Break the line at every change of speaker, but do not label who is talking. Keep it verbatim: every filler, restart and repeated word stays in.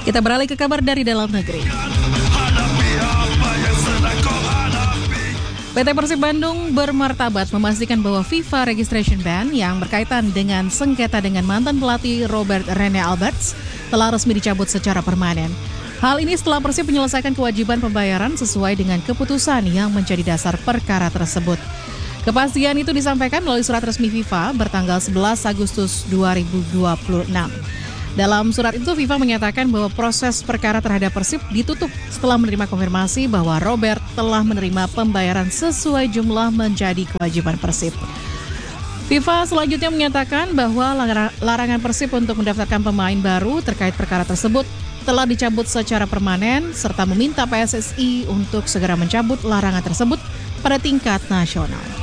Kita beralih ke kabar dari dalam negeri. P T Persib Bandung bermartabat memastikan bahwa FIFA Registration Ban yang berkaitan dengan sengketa dengan mantan pelatih Robert Rene Alberts telah resmi dicabut secara permanen. Hal ini setelah Persib menyelesaikan kewajiban pembayaran sesuai dengan keputusan yang menjadi dasar perkara tersebut. Kepastian itu disampaikan melalui surat resmi FIFA bertanggal sebelas Agustus dua ribu dua puluh enam. Dalam surat itu FIFA menyatakan bahwa proses perkara terhadap Persib ditutup setelah menerima konfirmasi bahwa Robert telah menerima pembayaran sesuai jumlah menjadi kewajiban Persib. FIFA selanjutnya menyatakan bahwa larangan Persib untuk mendaftarkan pemain baru terkait perkara tersebut telah dicabut secara permanen serta meminta P S S I untuk segera mencabut larangan tersebut pada tingkat nasional.